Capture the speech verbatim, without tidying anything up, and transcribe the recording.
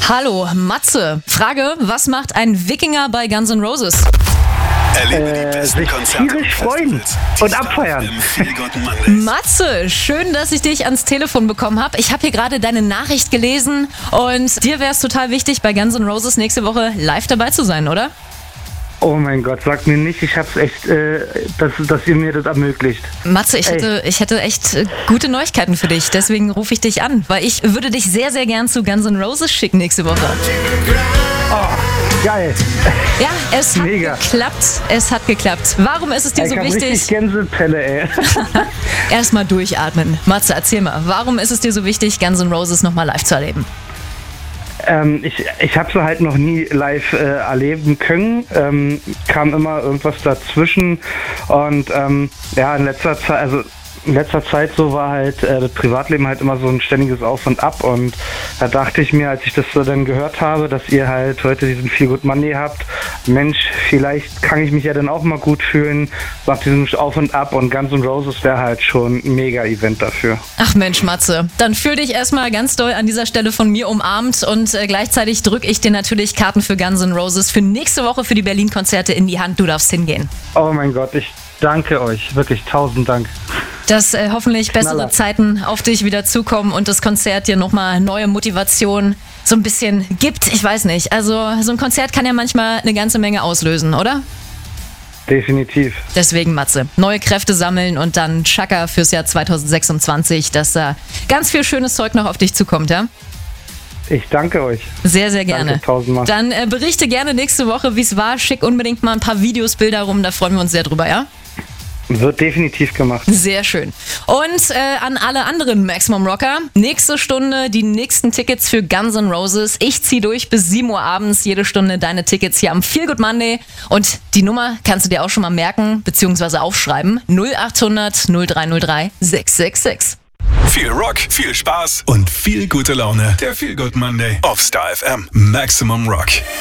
Hallo, Matze. Frage, was macht ein Wikinger bei Guns N' Roses? Erlebe die Äh, besten sich Konzerte tierisch freuen und abfeiern. Matze, schön, dass ich dich ans Telefon bekommen habe. Ich habe hier gerade deine Nachricht gelesen und dir wäre es total wichtig, bei Guns N' Roses nächste Woche live dabei zu sein, oder? Oh mein Gott, sag mir nicht, ich hab's echt, äh, dass, dass ihr mir das ermöglicht. Matze, ich hätte, ich hätte echt äh, gute Neuigkeiten für dich, deswegen rufe ich dich an, weil ich würde dich sehr, sehr gern zu Guns N' Roses schicken nächste Woche. Oh, geil. Ja, es hat Mega. geklappt, es hat geklappt. Warum ist es dir Ich so hab wichtig? richtig Gänsepelle, ey. Erstmal durchatmen. Matze, erzähl mal, warum ist es dir so wichtig, Guns N' Roses nochmal live zu erleben? Ähm, ich ich habe sie halt noch nie live äh, erleben können. Ähm, kam immer irgendwas dazwischen und ähm, ja, in letzter Zeit, also in letzter Zeit so war halt äh, das Privatleben halt immer so ein ständiges Auf und Ab und da dachte ich mir, als ich das so dann gehört habe, dass ihr halt heute diesen Feel Good Monday habt, Mensch, vielleicht kann ich mich ja dann auch mal gut fühlen nach diesem Auf und Ab und Guns N' Roses wäre halt schon ein Mega-Event dafür. Ach Mensch, Matze, dann fühl dich erstmal ganz doll an dieser Stelle von mir umarmt und äh, gleichzeitig drücke ich dir natürlich Karten für Guns N' Roses für nächste Woche für die Berlin-Konzerte in die Hand. Du darfst hingehen. Oh mein Gott, ich danke euch, wirklich tausend Dank. Dass äh, hoffentlich bessere Knaller. Zeiten auf dich wieder zukommen und das Konzert dir nochmal neue Motivation so ein bisschen gibt. Ich weiß nicht, also so ein Konzert kann ja manchmal eine ganze Menge auslösen, oder? Definitiv. Deswegen, Matze, neue Kräfte sammeln und dann Chaka fürs Jahr zwanzig sechsundzwanzig, dass da ganz viel schönes Zeug noch auf dich zukommt, ja? Ich danke euch. Sehr, sehr gerne. Danke tausendmal. Dann äh, berichte gerne nächste Woche, wie es war. Schick unbedingt mal ein paar Videos, Bilder rum, da freuen wir uns sehr drüber, ja? Wird definitiv gemacht. Sehr schön. Und äh, an alle anderen Maximum Rocker, nächste Stunde die nächsten Tickets für Guns N' Roses. Ich ziehe durch bis sieben Uhr abends, jede Stunde deine Tickets hier am Feel Good Monday. Und die Nummer kannst du dir auch schon mal merken, beziehungsweise aufschreiben. null acht hundert null drei null drei sechs sechs sechs. Viel Rock, viel Spaß und viel gute Laune. Der Feel Good Monday auf Star F M. Maximum Rock.